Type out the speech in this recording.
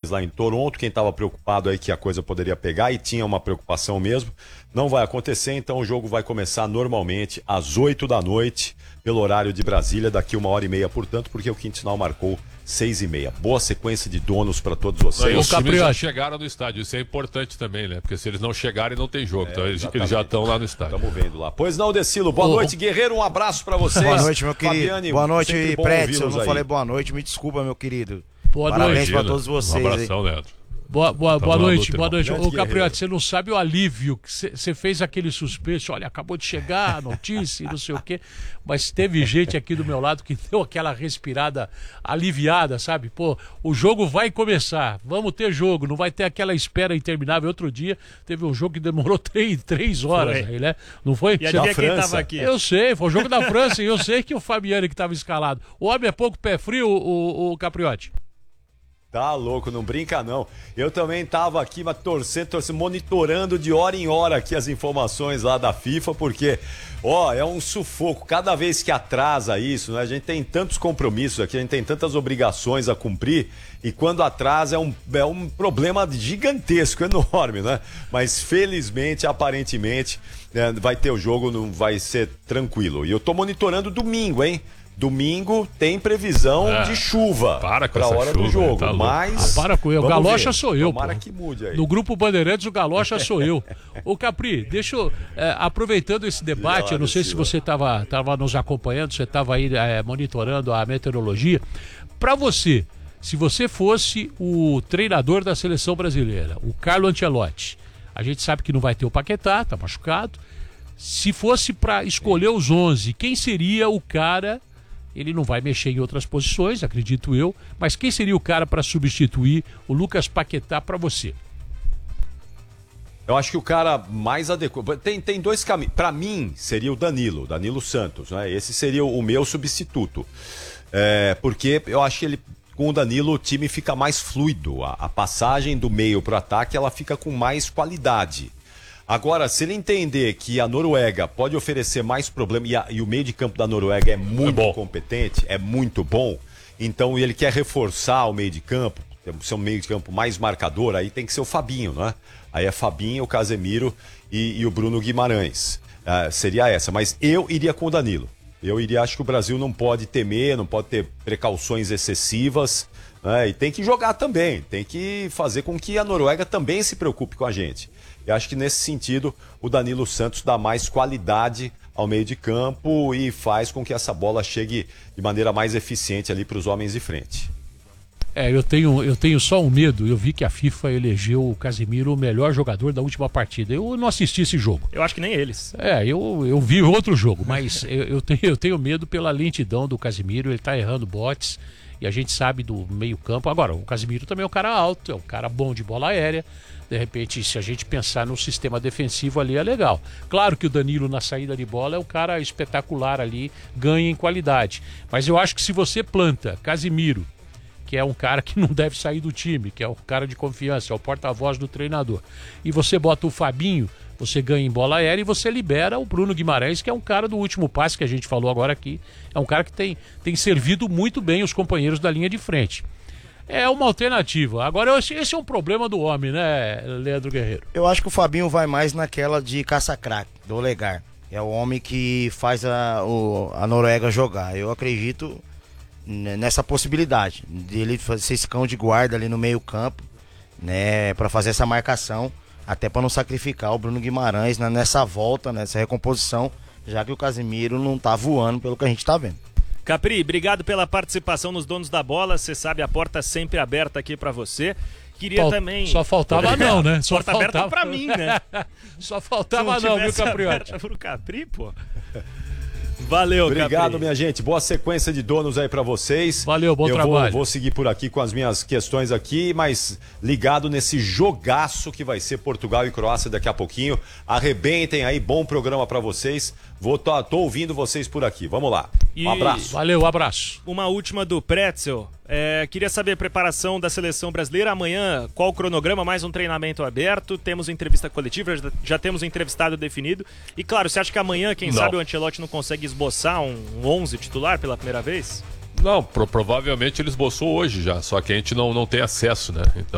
atividades lá em Toronto. Quem estava preocupado aí que a coisa poderia pegar, e tinha uma preocupação mesmo, não vai acontecer. Então o jogo vai começar normalmente às 8 da noite, pelo horário de Brasília, daqui 1h30, portanto, porque o quinto sinal marcou 6h30. Boa sequência de donos para todos vocês. Os times já chegaram no estádio, isso é importante também, né? Porque se eles não chegarem, não tem jogo. Então eles já estão lá no estádio. Estamos vendo lá. Pois não, Decilo. Boa noite, Guerreiro. Um abraço para vocês. Boa noite, meu querido. Fabiane, boa noite, Pretzel. Eu não aí. falei boa noite, me desculpa, meu querido. Boa Parabéns noite. para todos vocês. Um abração, Leandro. Boa noite, boa noite. Grande Ô, Capriotti, você não sabe o alívio que você fez aquele suspense. Olha, acabou de chegar a notícia e não sei o quê. Mas teve gente aqui do meu lado que deu aquela respirada aliviada, sabe? Pô, o jogo vai começar, vamos ter jogo, não vai ter aquela espera interminável. Outro dia teve um jogo que demorou três horas aí, né? Não foi? E adivinha quem tava aqui? Eu sei, foi o jogo da França e eu sei que o Fabiani que estava escalado. O homem é pouco pé frio, o Capriotti. Tá louco, não brinca não. Eu também tava aqui, mas torcendo, monitorando de hora em hora aqui as informações lá da FIFA, porque, é um sufoco. Cada vez que atrasa isso, né? A gente tem tantos compromissos aqui, a gente tem tantas obrigações a cumprir, e quando atrasa é um problema gigantesco, enorme, né? Mas felizmente, aparentemente, vai ter o jogo, não vai ser tranquilo. E eu tô monitorando domingo, hein? Domingo tem previsão de chuva para a hora do jogo, tá mas... para com eu, o Galocha sou eu. Tomara que mude aí. No Grupo Bandeirantes, o Galocha sou eu. Ô Capri, deixa eu, aproveitando esse debate, eu não sei se você estava nos acompanhando, você estava aí monitorando a meteorologia. Para você, se você fosse o treinador da seleção brasileira, o Carlo Ancelotti, a gente sabe que não vai ter o Paquetá, tá machucado. Se fosse para escolher os 11, quem seria o cara... Ele não vai mexer em outras posições, acredito eu, mas quem seria o cara para substituir o Lucas Paquetá para você? Eu acho que o cara mais adequado... Tem dois caminhos. Para mim, seria o Danilo Santos, né? Esse seria o meu substituto. Porque eu acho que ele, com o Danilo, o time fica mais fluido. A passagem do meio para o ataque, ela fica com mais qualidade. Agora, se ele entender que a Noruega pode oferecer mais problema, e o meio de campo da Noruega é muito competente, é muito bom, então ele quer reforçar o meio de campo, ser um meio de campo mais marcador, aí tem que ser o Fabinho, né? Aí é Fabinho, o Casemiro e o Bruno Guimarães. Seria essa, mas eu iria com o Danilo. Acho que o Brasil não pode temer, não pode ter precauções excessivas, né? E tem que jogar também, tem que fazer com que a Noruega também se preocupe com a gente. Eu acho que nesse sentido o Danilo Santos dá mais qualidade ao meio de campo e faz com que essa bola chegue de maneira mais eficiente ali para os homens de frente. Eu tenho só um medo. Eu vi que a FIFA elegeu o Casemiro o melhor jogador da última partida. Eu não assisti esse jogo. Eu acho que nem eles. Eu vi outro jogo, mas eu tenho medo pela lentidão do Casemiro. Ele tá errando botes e a gente sabe do meio campo. Agora, o Casemiro também é um cara alto, é um cara bom de bola aérea. De repente, se a gente pensar no sistema defensivo ali, é legal. Claro que o Danilo na saída de bola é um cara espetacular ali, ganha em qualidade. Mas eu acho que se você planta Casemiro, que é um cara que não deve sair do time, que é um cara de confiança, é o porta-voz do treinador, e você bota o Fabinho, você ganha em bola aérea e você libera o Bruno Guimarães, que é um cara do último passe que a gente falou agora aqui. É um cara que tem servido muito bem os companheiros da linha de frente. É uma alternativa. Agora, esse é um problema do homem, né, Leandro Guerreiro? Eu acho que o Fabinho vai mais naquela de caça-craque, do Olegar. É o homem que faz a Noruega jogar. Eu acredito nessa possibilidade dele fazer esse cão de guarda ali no meio campo, né, para fazer essa marcação, até para não sacrificar o Bruno Guimarães nessa volta, nessa recomposição, já que o Casemiro não tá voando pelo que a gente tá vendo. Capri, obrigado pela participação nos Donos da Bola. Você sabe, a porta sempre aberta aqui pra você. Queria também... Só faltava não, né? Só porta faltava... aberta pra mim, né? Só faltava não, viu, Capriotti? Pro Capri, pô. Valeu, obrigado, Capri. Minha gente. Boa sequência de donos aí pra vocês. Valeu, bom trabalho. Vou seguir por aqui com as minhas questões aqui, mas ligado nesse jogaço que vai ser Portugal e Croácia daqui a pouquinho. Arrebentem aí, bom programa pra vocês. Tô ouvindo vocês por aqui. Vamos lá. Um abraço. Valeu, um abraço. Uma última do Pretzel. Queria saber a preparação da seleção brasileira. Amanhã, qual o cronograma? Mais um treinamento aberto. Temos entrevista coletiva, já temos um entrevistado definido. E claro, você acha que amanhã, quem sabe, o Ancelotti não consegue esboçar um 11 titular pela primeira vez? Não, provavelmente ele esboçou hoje já, só que a gente não tem acesso, né? Então